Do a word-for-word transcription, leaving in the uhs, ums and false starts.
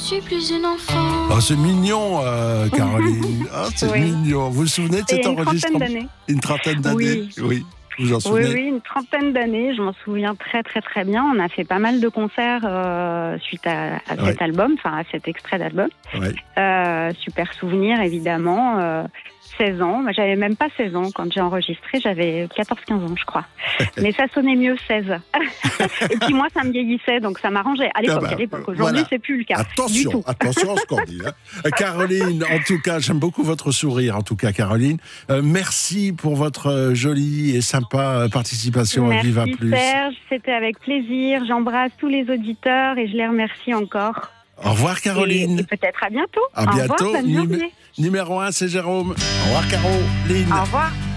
suis plus une enfant. Oh, c'est mignon, euh, Caroline. Oh, c'est Oui. mignon. Vous vous souvenez de cet une enregistrement? trentaine d'années. Une trentaine d'années. Oui. Oui. Vous vous en Oui, souvenez? oui, une trentaine d'années. Je m'en souviens très, très, très bien. On a fait pas mal de concerts euh, suite à, à Ouais. cet album, enfin à cet extrait d'album. Ouais. Euh, super souvenir, évidemment. Euh, seize ans. Moi, j'avais même pas seize ans quand j'ai enregistré. J'avais quatorze quinze ans, je crois. Mais ça sonnait mieux seize. Et puis moi, ça me vieillissait, donc ça m'arrangeait. À l'époque, Ah bah, à l'époque. Aujourd'hui, voilà. c'est plus le cas. Du Attention, tout. attention à ce qu'on dit. Hein. Euh, Caroline, en tout cas, j'aime beaucoup votre sourire, en tout cas, Caroline. Euh, merci pour votre euh, jolie et sympa euh, participation à Merci Viva Plus. Serge, c'était avec plaisir. J'embrasse tous les auditeurs et je les remercie encore. Au revoir, Et, Caroline. et peut-être à bientôt. À Au bientôt. revoir, bonne Numé- journée. Numéro un, c'est Jérôme. Au revoir, Caroline. Au revoir.